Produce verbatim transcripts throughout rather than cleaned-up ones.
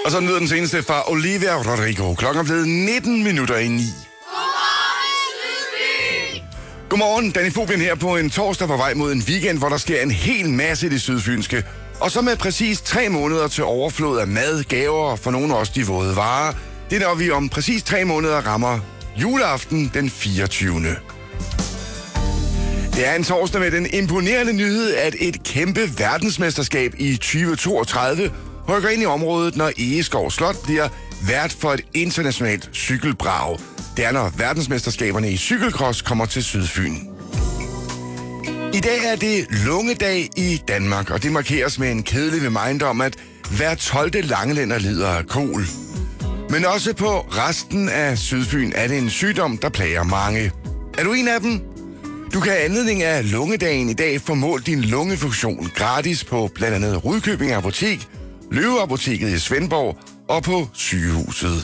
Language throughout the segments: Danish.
Og så lyder den seneste fra Olivia Rodrigo. Klokken er blevet nitten minutter i ni. Godmorgen, Danifobien her på en torsdag på vej mod en weekend, hvor der sker en hel masse i det sydfynske. Og så med præcis tre måneder til overflod af mad, gaver og for nogle også de våde varer. Det er når vi om præcis tre måneder rammer juleaften den fireogtyvende Det er en torsdag med den imponerende nyhed, at et kæmpe verdensmesterskab i tyve toogtredive rykker ind i området, når Egeskov Slot bliver vært for et internationalt cykelbrag. Det er, når verdensmesterskaberne i cykelcross kommer til Sydfyn. I dag er det lungedag i Danmark, og det markeres med en kedelig reminder om, at hver tolvte langelænder lider af kol. Men også på resten af Sydfyn er det en sygdom, der plager mange. Er du en af dem? Du kan i anledning af lungedagen i dag få målt din lungefunktion gratis på blandt andet Rudkøbing Apotek, Løveapoteket i Svendborg og på sygehuset.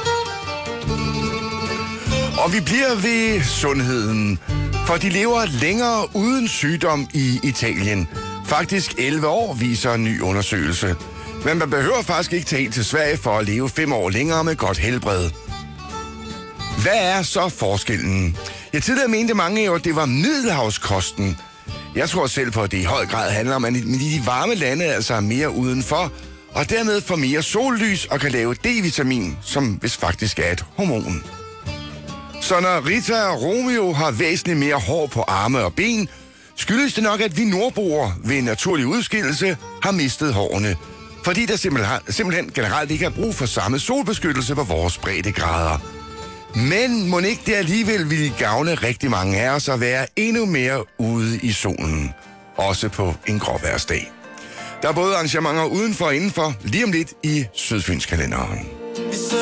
Og vi bliver ved sundheden, for de lever længere uden sygdom i Italien. Faktisk elleve år, viser en ny undersøgelse. Men man behøver faktisk ikke tage helt til Sverige for at leve fem år længere med godt helbred. Hvad er så forskellen? Jeg tidligere mente mange jo, at det var middelhavskosten. Jeg tror selv på, at det i høj grad handler om, at de varme lande altså er mere udenfor, og dermed får mere sollys og kan lave D-vitamin, som hvis faktisk er et hormon. Så når Rita og Romeo har væsentligt mere hår på arme og ben, skyldes det nok, at vi nordboere ved en naturlig udskillelse har mistet hårene. Fordi der simpelthen, simpelthen generelt ikke er brug for samme solbeskyttelse på vores breddegrader. Men må ikke det alligevel ville gavne rigtig mange af os at være endnu mere ude i solen. Også på en gråvejrsdag. Der er både arrangementer udenfor og indenfor, lige om lidt i Sydfynskalenderen.